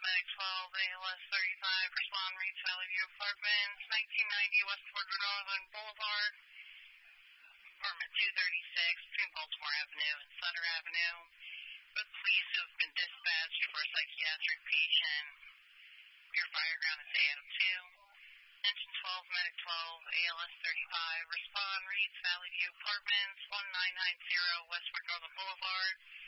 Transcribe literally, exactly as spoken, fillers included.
Medic twelve, A L S thirty-five, respond Reeds Valley View Apartments, nineteen ninety Westport Northern Boulevard, apartment two thirty-six, between Baltimore Avenue and Sutter Avenue. With police who have been dispatched for a psychiatric patient. Your fire ground is A M two. Engine twelve, Medic twelve, A L S thirty-five, respond Reeds Valley View Apartments, one nine nine zero Westport Northern Boulevard.